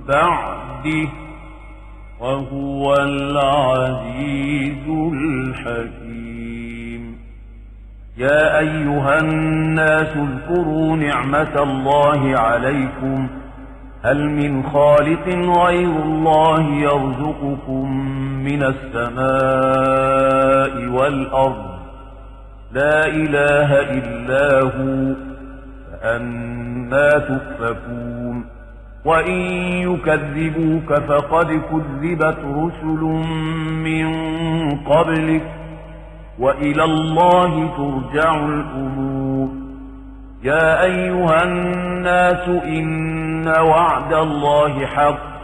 بعده وهو العزيز الحكيم. يا أيها الناس اذكروا نعمة الله عليكم هل من خالق غير الله يرزقكم من السماء والأرض لا إله إلا هو فأنى تؤفكون. وإن يكذبوك فقد كذبت رسل من قبلك وإلى الله ترجع الأمور. يا أيها الناس إن وعد الله حق